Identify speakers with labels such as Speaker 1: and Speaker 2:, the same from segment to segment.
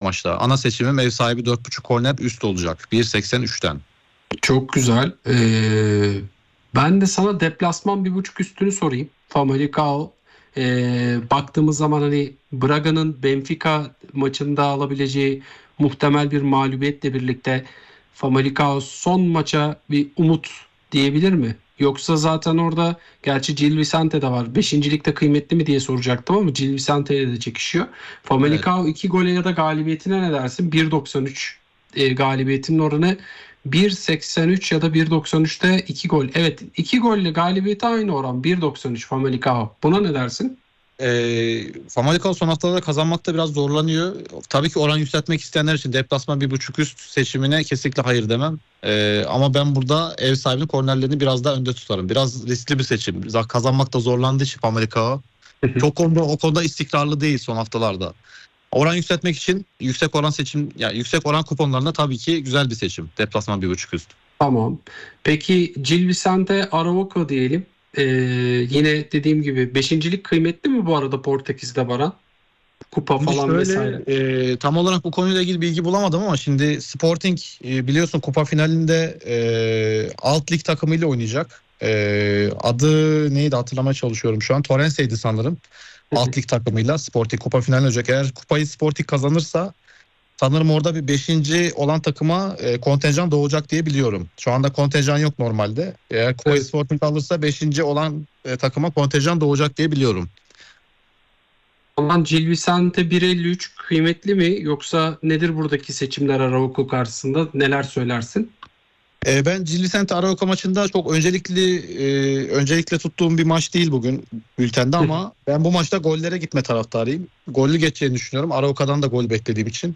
Speaker 1: maçta. Ana seçimim ev sahibi 4.5 korner üst olacak. 1.83'ten.
Speaker 2: Çok güzel. Ben de sana deplasman 1.5 üstünü sorayım. Famalicão. Baktığımız zaman hani Braga'nın Benfica maçında alabileceği muhtemel bir mağlubiyetle birlikte Famalicão son maça bir umut diyebilir mi? Yoksa zaten orada gerçi Gil Vicente de var. Beşincilikte kıymetli mi diye soracaktım ama Gil Vicente ile de çekişiyor.
Speaker 1: Evet.
Speaker 2: Famalicão 2 gole ya da galibiyetine ne dersin? 1.93 galibiyetinin oranı 1.83 ya da 1.93'te 2 gol. Evet, 2 golle galibiyeti aynı oran 1.93 Famalicão. Buna ne dersin?
Speaker 1: Famalicão son haftalarda kazanmakta biraz zorlanıyor. Tabii ki oran yükseltmek isteyenler için deplasman 1.5 üst seçimine kesinlikle hayır demem. Ama ben burada ev sahibinin kornerlerini biraz daha önde tutarım. Biraz riskli bir seçim. Kazanmakta zorlandığı için Famalicão çok o konuda istikrarlı değil son haftalarda. Oran yükseltmek için yüksek oran seçim, yani yüksek oran kuponlarında tabii ki güzel bir seçim. Deplasman 1.5 üst.
Speaker 2: Tamam. Peki Gil Vicente Araujo diyelim. Yine dediğim gibi beşincilik kıymetli mi bu arada Portekiz'de Baran? Kupa
Speaker 1: Şimdi
Speaker 2: falan vesaire.
Speaker 1: tam olarak bu konuyla ilgili bilgi bulamadım ama şimdi Sporting biliyorsun kupa finalinde alt lig takımıyla oynayacak. Adı neydi hatırlamaya çalışıyorum şu an. Torrense'ydi sanırım. Alt lig takımıyla Sporting kupa finaline olacak. Eğer kupayı Sporting kazanırsa sanırım orada bir 5. olan takıma kontenjan doğacak diye biliyorum. Şu anda kontenjan yok normalde. Eğer kupayı
Speaker 2: Evet.
Speaker 1: Sporting alırsa 5. olan takıma kontenjan doğacak diye biliyorum.
Speaker 2: Ondan Gil Vicente 1.53 kıymetli mi yoksa nedir buradaki seçimler Araujo karşısında? Neler söylersin?
Speaker 1: Ben Gil Vicente Araujo maçında çok öncelikle tuttuğum bir maç değil bugün bültende ama ben bu maçta gollere gitme taraftarıyım. Gollü geçeceğini düşünüyorum. Araujo'dan da gol beklediğim için.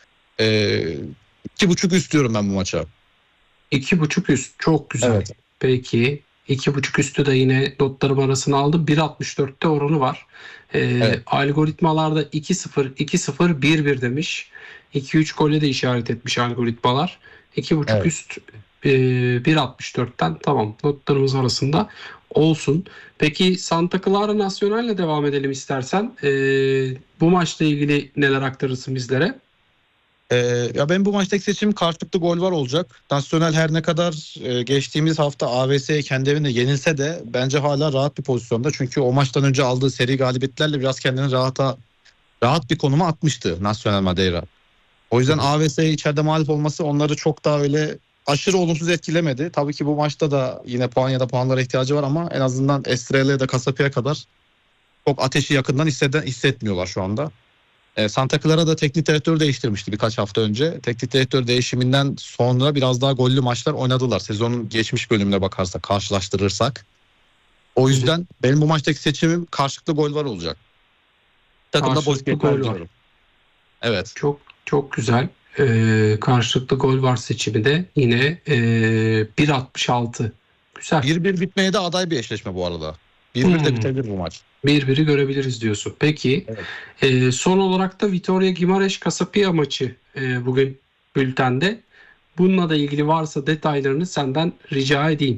Speaker 1: 2.5 üst diyorum ben bu maça.
Speaker 2: 2.5 üst çok güzel.
Speaker 1: Evet.
Speaker 2: Peki 2.5 üstü de yine notlarım arasına aldım. 1.64'te oranı var.
Speaker 1: Evet.
Speaker 2: Algoritmalarda 2-0, 2-0, 1-1 demiş. 2-3 gole de işaret etmiş algoritmalar. 2.5
Speaker 1: Evet.
Speaker 2: üst 1.64'ten tamam notlarımız arasında olsun. Peki Santa Clara Nacional'le devam edelim istersen. Bu maçla ilgili neler aktarırsın bizlere?
Speaker 1: Ya ben bu maçtaki seçim karşılıklı gol var olacak. Nacional her ne kadar geçtiğimiz hafta AVS'ye kendi evinde yenilse de bence hala rahat bir pozisyonda. Çünkü o maçtan önce aldığı seri galibiyetlerle biraz kendini rahat bir konuma atmıştı Nacional Madeira. O yüzden AVS'ye içeride mağlup olması onları çok daha öyle aşırı olumsuz etkilemedi. Tabii ki bu maçta da yine puan ya da puanlara ihtiyacı var ama en azından Estrella ya da Casapia'ya kadar çok ateşi yakından hissetmiyorlar şu anda. Santa Clara da teknik direktör değiştirmişti birkaç hafta önce. Teknik direktör değişiminden sonra biraz daha gollü maçlar oynadılar. Sezonun geçmiş bölümüne bakarsak, karşılaştırırsak. O yüzden benim bu maçtaki seçimim karşılıklı gol var olacak. Takımda boş
Speaker 2: Karşılıklı
Speaker 1: geçer
Speaker 2: gol var.
Speaker 1: diyorum. Evet.
Speaker 2: Çok çok güzel. Karşılıklı gol var seçimi de yine 1.66. Güzel.
Speaker 1: 1-1 bitmeye de aday bir eşleşme bu arada. 1-1 de bitebilir bu maç.
Speaker 2: 1-1'i görebiliriz diyorsun. Peki son olarak da Vitória Guimarães Casapia maçı bugün bültende. Bununla da ilgili varsa detaylarını senden rica edeyim.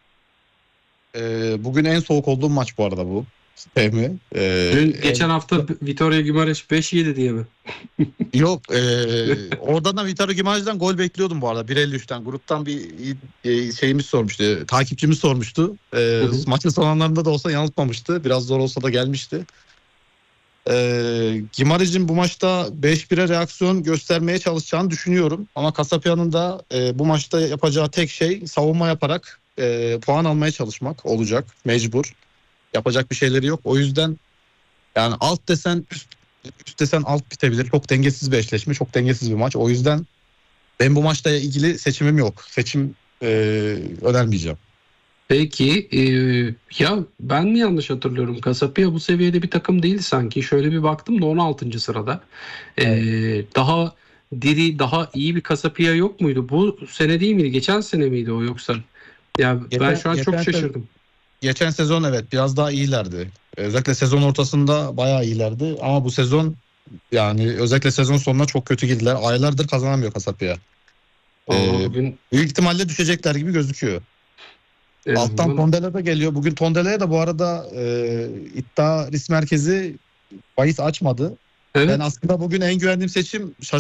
Speaker 1: Bugün en soğuk olduğum maç bu arada bu. Fehmi.
Speaker 2: Geçen hafta Vitória Guimarães 5-7 diye mi?
Speaker 1: Yok. Oradan da Vitória Guimarães'den gol bekliyordum bu arada. 1.53'ten. Gruptan bir şeyimiz sormuştu. Takipçimiz sormuştu. Maçın son anlarında da olsa yanıltmamıştı. Biraz zor olsa da gelmişti. Guimarães'in bu maçta 5-1'e reaksiyon göstermeye çalışacağını düşünüyorum. Ama Casapia'nın da bu maçta yapacağı tek şey savunma yaparak puan almaya çalışmak olacak. Mecbur. Yapacak bir şeyleri yok. O yüzden yani alt desen üst desen alt bitebilir. Çok dengesiz bir eşleşme. Çok dengesiz bir maç. O yüzden benim bu maçla ilgili seçimim yok. Seçim önermeyeceğim.
Speaker 2: Peki ya ben mi yanlış hatırlıyorum? Casapia bu seviyede bir takım değil sanki. Şöyle bir baktım da 16. sırada. Daha diri, daha iyi bir Casapia yok muydu? Bu sene değil miydi? Geçen sene miydi o yoksa? Ya ben şu an çok şaşırdım.
Speaker 1: Geçen sezon evet biraz daha iyilerdi. Özellikle sezon ortasında bayağı iyilerdi. Ama bu sezon yani özellikle sezon sonuna çok kötü girdiler. Aylardır kazanamıyor Casapia.
Speaker 2: Bugün
Speaker 1: Büyük ihtimalle düşecekler gibi gözüküyor. Alttan Tondela da geliyor. Bugün Tondela'ya da bu arada iddia risk merkezi bahis açmadı.
Speaker 2: evet.
Speaker 1: Ben aslında bugün en güvendiğim seçim